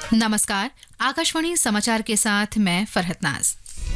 नमस्कार, आकाशवाणी समाचार के साथ मैं फरहत नाज।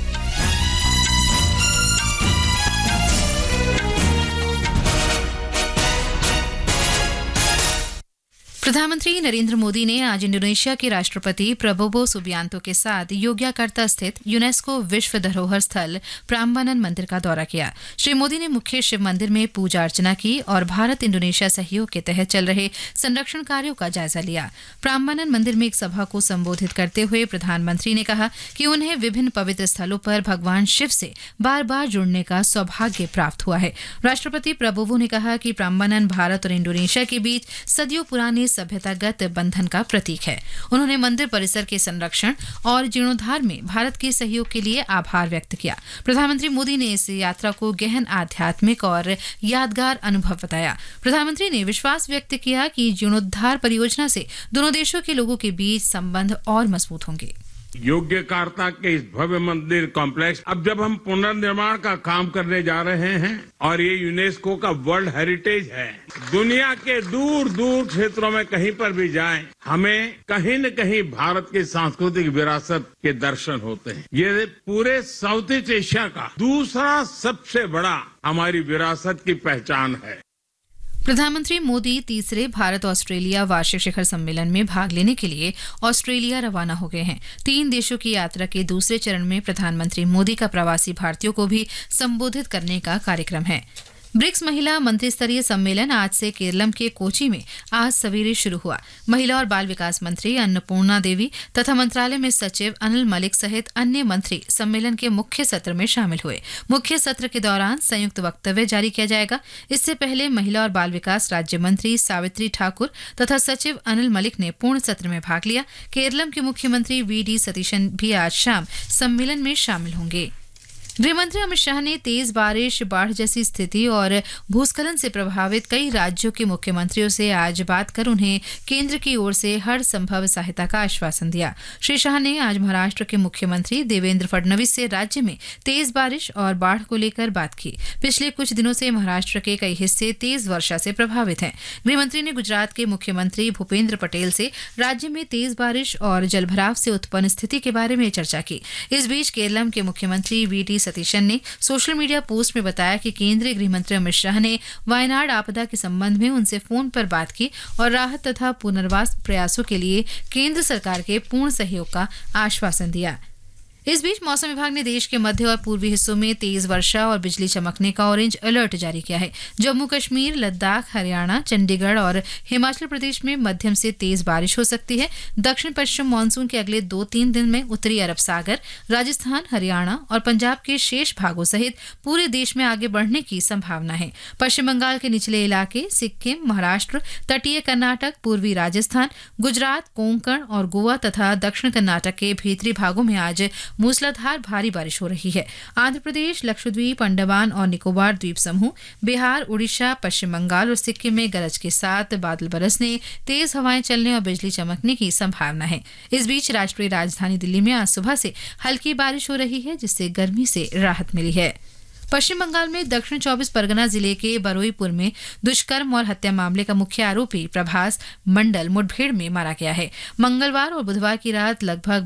प्रधानमंत्री नरेंद्र मोदी ने आज इंडोनेशिया के राष्ट्रपति प्रबोवो सुबियांतो के साथ योग्याकर्ता स्थित यूनेस्को विश्व धरोहर स्थल प्राम्बानन मंदिर का दौरा किया। श्री मोदी ने मुख्य शिव मंदिर में पूजा अर्चना की और भारत इंडोनेशिया सहयोग के तहत चल रहे संरक्षण कार्यों का जायजा लिया। प्राम्बानन मंदिर में एक सभा को संबोधित करते हुए प्रधानमंत्री ने कहा कि उन्हें विभिन्न पवित्र स्थलों पर भगवान शिव से बार बार जुड़ने का सौभाग्य प्राप्त हुआ है। राष्ट्रपति प्रबोवो ने कहा कि प्राम्बानन भारत और इंडोनेशिया के बीच सदियों पुराने सभ्यतागत बंधन का प्रतीक है। उन्होंने मंदिर परिसर के संरक्षण और जीर्णोद्धार में भारत के सहयोग के लिए आभार व्यक्त किया। प्रधानमंत्री मोदी ने इस यात्रा को गहन आध्यात्मिक और यादगार अनुभव बताया। प्रधानमंत्री ने विश्वास व्यक्त किया कि जीर्णोद्धार परियोजना से दोनों देशों के लोगों के बीच संबंध और मजबूत होंगे। योग्यकार्ता के इस भव्य मंदिर कॉम्प्लेक्स अब जब हम पुनर्निर्माण का काम करने जा रहे हैं और ये यूनेस्को का वर्ल्ड हेरिटेज है, दुनिया के दूर दूर क्षेत्रों में कहीं पर भी जाएं, हमें कहीं न कहीं भारत की सांस्कृतिक विरासत के दर्शन होते हैं। ये पूरे साउथ ईस्ट एशिया का दूसरा सबसे बड़ा हमारी विरासत की पहचान है। प्रधानमंत्री मोदी तीसरे भारत ऑस्ट्रेलिया वार्षिक शिखर सम्मेलन में भाग लेने के लिए ऑस्ट्रेलिया रवाना हो गए हैं। 3 देशों की यात्रा के दूसरे चरण में प्रधानमंत्री मोदी का प्रवासी भारतीयों को भी संबोधित करने का कार्यक्रम है। ब्रिक्स महिला मंत्रिस्तरीय सम्मेलन आज से केरलम के कोची में आज सवेरे शुरू हुआ। महिला और बाल विकास मंत्री अन्नपूर्णा देवी तथा मंत्रालय में सचिव अनिल मलिक सहित अन्य मंत्री सम्मेलन के मुख्य सत्र में शामिल हुए। मुख्य सत्र के दौरान संयुक्त वक्तव्य जारी किया जाएगा। इससे पहले महिला और बाल विकास राज्य मंत्री सावित्री ठाकुर तथा सचिव अनिल मलिक ने पूर्ण सत्र में भाग लिया। केरलम के मुख्यमंत्री वी.डी. सतीशन भी आज शाम सम्मेलन में शामिल होंगे। गृहमंत्री अमित शाह ने तेज बारिश, बाढ़ जैसी स्थिति और भूस्खलन से प्रभावित कई राज्यों के मुख्यमंत्रियों से आज बात कर उन्हें केंद्र की ओर से हर संभव सहायता का आश्वासन दिया। श्री शाह ने आज महाराष्ट्र के मुख्यमंत्री देवेंद्र फडणवीस से राज्य में तेज बारिश और बाढ़ को लेकर बात की। पिछले कुछ दिनों से महाराष्ट्र के कई हिस्से तेज वर्षा से प्रभावित हैं। गृहमंत्री ने गुजरात के मुख्यमंत्री भूपेंद्र पटेल से राज्य में तेज बारिश और जलभराव से उत्पन्न स्थिति के बारे में चर्चा की। इस बीच केरलम के मुख्यमंत्री वी.डी. सतीशन ने सोशल मीडिया पोस्ट में बताया कि केंद्रीय गृहमंत्री अमित शाह ने वायनाड आपदा के संबंध में उनसे फोन पर बात की और राहत तथा पुनर्वास प्रयासों के लिए केंद्र सरकार के पूर्ण सहयोग का आश्वासन दिया। इस बीच मौसम विभाग ने देश के मध्य और पूर्वी हिस्सों में तेज वर्षा और बिजली चमकने का ऑरेंज अलर्ट जारी किया है। जम्मू कश्मीर, लद्दाख, हरियाणा, चंडीगढ़ और हिमाचल प्रदेश में मध्यम से तेज बारिश हो सकती है। दक्षिण पश्चिम मानसून के अगले 2-3 दिन में उत्तरी अरब सागर, राजस्थान, हरियाणा और पंजाब के शेष भागों सहित पूरे देश में आगे बढ़ने की संभावना है। पश्चिम बंगाल के निचले इलाके, सिक्किम, महाराष्ट्र, तटीय कर्नाटक, पूर्वी राजस्थान, गुजरात, कोंकण और गोवा तथा दक्षिण कर्नाटक के भीतरी भागों में आज मूसलाधार भारी बारिश हो रही है। आंध्र प्रदेश, लक्षद्वीप, अंडमान और निकोबार द्वीप समूह, बिहार, उड़ीसा, पश्चिम बंगाल और सिक्किम में गरज के साथ बादल बरसने, तेज हवाएं चलने और बिजली चमकने की संभावना है। इस बीच राष्ट्रीय राजधानी दिल्ली में आज सुबह से हल्की बारिश हो रही है, जिससे गर्मी से राहत मिली है। पश्चिम बंगाल में दक्षिण 24 परगना जिले के बरुईपुर में दुष्कर्म और हत्या मामले का मुख्य आरोपी प्रभास मंडल मुठभेड़ में मारा गया है। मंगलवार और बुधवार की रात लगभग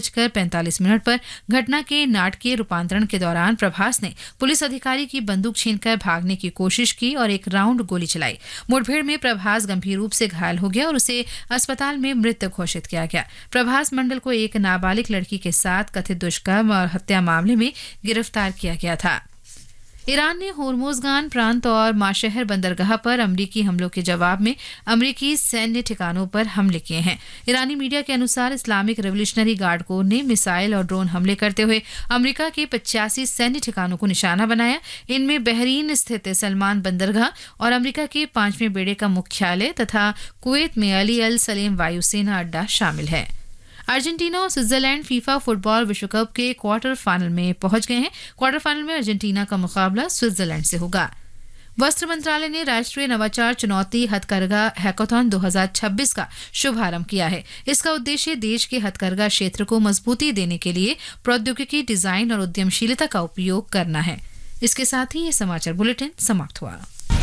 12:45 पर घटना के नाटकीय रूपांतरण के दौरान प्रभास ने पुलिस अधिकारी की बंदूक छीनकर भागने की कोशिश की और एक राउंड गोली चलाई। मुठभेड़ में प्रभास गंभीर रूप से घायल हो गया और उसे अस्पताल में मृत घोषित किया गया। प्रभास मंडल को एक नाबालिग लड़की के साथ कथित दुष्कर्म और हत्या मामले में गिरफ्तार किया गया था। ईरान ने होर्मुज़गान प्रांत और माशहर बंदरगाह पर अमरीकी हमलों के जवाब में अमरीकी सैन्य ठिकानों पर हमले किए हैं। ईरानी मीडिया के अनुसार इस्लामिक रेवोल्यूशनरी गार्ड कोर ने मिसाइल और ड्रोन हमले करते हुए अमरीका के 85 सैन्य ठिकानों को निशाना बनाया। इनमें बहरीन स्थित सलमान बंदरगाह और अमरीका के 5वें बेड़े का मुख्यालय तथा कुवैत में अली अल सलेम वायुसेना अड्डा शामिल है। अर्जेंटीना और स्विट्जरलैंड फीफा फुटबॉल विश्व कप के क्वार्टर फाइनल में पहुंच गए हैं। क्वार्टर फाइनल में अर्जेंटीना का मुकाबला स्विट्जरलैंड से होगा। वस्त्र मंत्रालय ने राष्ट्रीय नवाचार चुनौती हथकरघा हैकाथॉन 2026 का शुभारंभ किया है। इसका उद्देश्य देश के हथकरघा क्षेत्र को मजबूती देने के लिए प्रौद्योगिकी, डिजाइन और उद्यमशीलता का उपयोग करना है। इसके साथ ही ये समाचार बुलेटिन समाप्त हुआ।